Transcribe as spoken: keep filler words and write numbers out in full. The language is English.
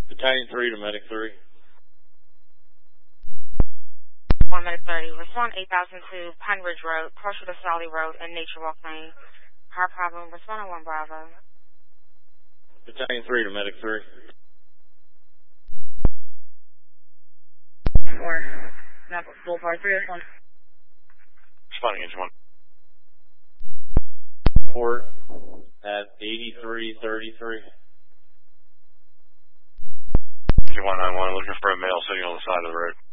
Battalion three to Medic three. one Medic thirty. Respond eight thousand to Pine Ridge Road, partial to Solly Road, and Nature Walk Lane. High problem. Respond on one Bravo. Battalion three to Medic three. Four. Map Boulevard three oh one. Responding engine one. Port at eighty-three thirty-three. Engine one nine one, looking for a male sitting on the side of the road.